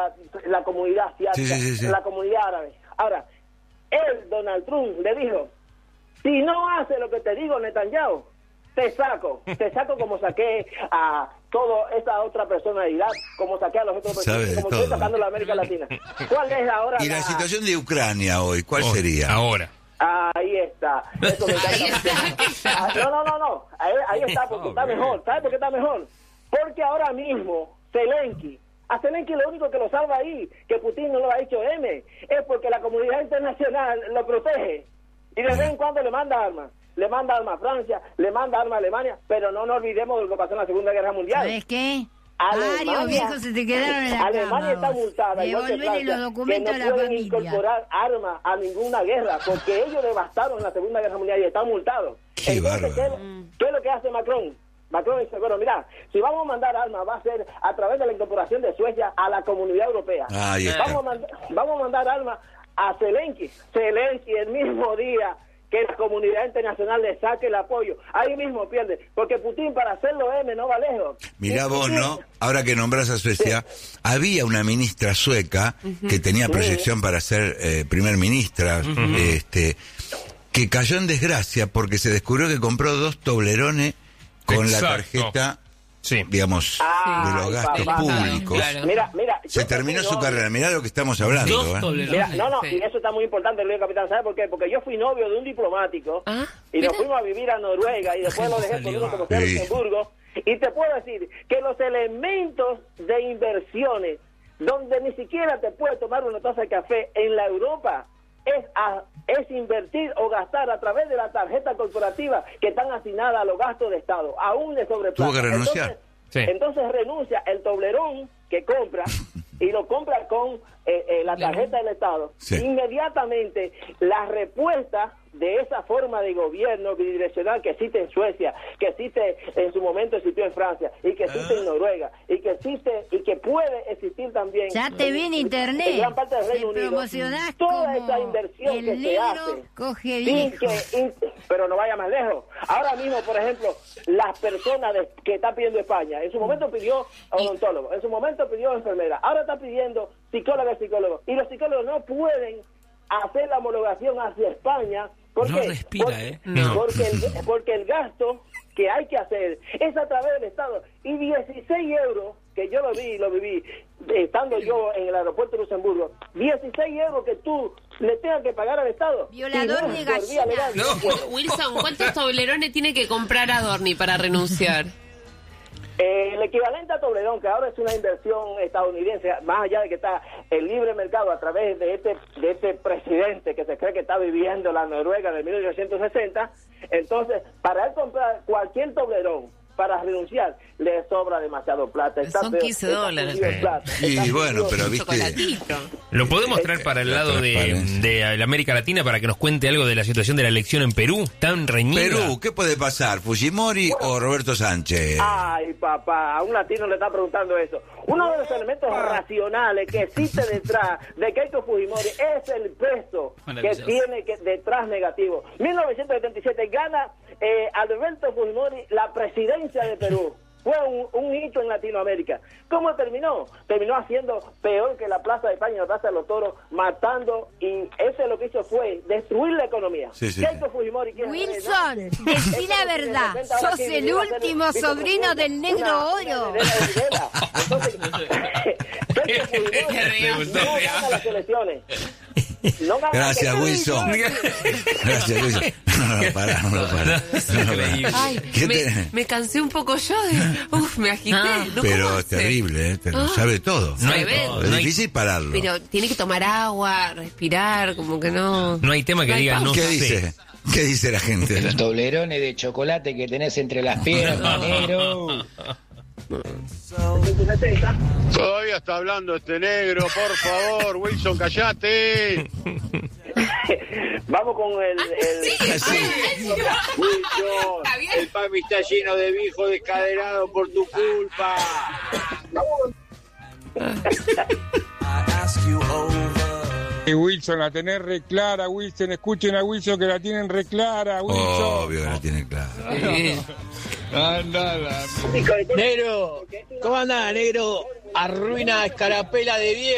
la comunidad asiática, sí. la comunidad árabe. Ahora, Donald Trump, le dijo, si no hace lo que te digo, Netanyahu, te saco como saqué a toda esa otra persona de Irak, como saqué a los otros presidentes, como estoy sacando a la América Latina. ¿Cuál es ahora y la situación de Ucrania hoy? ¿Cuál sería? Ahora. Ahí está. Eso me encanta. No. Ahí está, porque está mejor. ¿Sabes por qué está mejor? Porque ahora mismo, a Zelensky lo único que lo salva ahí, que Putin no lo ha hecho es porque la comunidad internacional lo protege. Y de vez en cuando le manda armas. Le manda armas a Francia, le manda armas a Alemania, pero no nos olvidemos de lo que pasó en la Segunda Guerra Mundial. ¿Sabes qué? Alemania, varios viejos se te quedaron en la Alemania está multada, igual que Francia, los documentos que no de la pueden familia. incorporar armas a ninguna guerra, porque ellos devastaron en la Segunda Guerra Mundial y están multados. Qué Entonces, ¿qué es lo que hace Macron? Macron dice, bueno, mira, si vamos a mandar armas, va a ser a través de la incorporación de Suecia a la Comunidad Europea. Ahí está. Vamos a mandar armas a Zelensky el mismo día que la comunidad internacional le saque el apoyo. Ahí mismo pierde, porque Putin para hacerlo no va lejos. Mirá vos, ¿no? Ahora que nombras a Suecia, había una ministra sueca que tenía proyección para ser primer ministra, que cayó en desgracia porque se descubrió que compró 2 toblerones con la tarjeta, digamos, de los gastos públicos. Claro. Mira, se terminó su carrera. Mirá lo que estamos hablando. Mira, y eso está muy importante, Luis Capitán. ¿Sabe por qué? Porque yo fui novio de un diplomático y nos fuimos a vivir a Noruega y después lo dejé por uno como sea en Luxemburgo. Y te puedo decir que los elementos de inversiones donde ni siquiera te puedes tomar una taza de café en la Europa es invertir o gastar a través de la tarjeta corporativa que están asignadas a los gastos de Estado, aún de sobreplata. Tuvo que renunciar. Entonces renuncia el toblerón que compra y lo compra con la tarjeta del Estado. Inmediatamente la respuesta de esa forma de gobierno bidireccional que existe en Suecia, que existe en su momento existió en Francia y que existe en Noruega y que existe y que puede existir también ya te vi en internet en gran parte del Reino Unido. Toda esa inversión que se hace sin pero no vaya más lejos. Ahora mismo, por ejemplo, las personas que está pidiendo España, en su momento pidió odontólogo, en su momento pidió enfermera, ahora está pidiendo psicóloga y psicólogo, y los psicólogos no pueden hacer la homologación hacia España. ¿Por qué? Respira, Porque el gasto que hay que hacer es a través del Estado. Y 16 euros, que yo lo viví, estando yo en el aeropuerto de Luxemburgo, 16 euros que tú le tengas que pagar al Estado. Violador de gallina. Wilson, ¿cuántos toblerones tiene que comprar Adorni para renunciar? El equivalente a Toblerón, que ahora es una inversión estadounidense, más allá de que está el libre mercado a través de este presidente que se cree que está viviendo la Noruega de 1860, entonces, para él comprar cualquier Toblerón, para renunciar, le sobra demasiado plata. Son $15. Y bueno, pero viste... ¿Lo podemos traer para el lado de la América Latina para que nos cuente algo de la situación de la elección en Perú? ¿Tan reñida? Perú, ¿qué puede pasar? ¿Fujimori o Roberto Sánchez? Ay, papá, a un latino le está preguntando eso. Uno de los elementos racionales que existe detrás de Keiko Fujimori es el peso que tiene detrás negativo. 1977 gana Alberto Fujimori la presidencia de Perú. Fue un hito en Latinoamérica. ¿Cómo terminó? Terminó haciendo peor que la Plaza de España, la Plaza de los Toros, matando, y eso lo que hizo fue destruir la economía. Keiko Fujimori quiere Wilson, decí la verdad, sos el último sobrino del Negro Oro. Entonces, Keiko Fujimori no gana las elecciones. Gracias, Wilson. Gracias, Wilson. No lo para. Me cansé un poco yo. Me agité. Pero es terrible, sabe todo. Es difícil pararlo. Pero tiene que tomar agua, respirar, como que no... No hay tema que diga no sé. ¿Qué dice la gente? Los toblerones de chocolate que tenés entre las piernas, negro. Todavía está hablando este negro, por favor, Wilson, callate. Vamos con el Wilson, el papi está lleno de viejo descadenado por tu culpa. Wilson, la tenés re clara, Wilson. Escuchen a Wilson que la tienen re clara, Wilson. Obvio que la tienen clara. Negro, ¿cómo andás, negro? Arruina escarapela de viejo.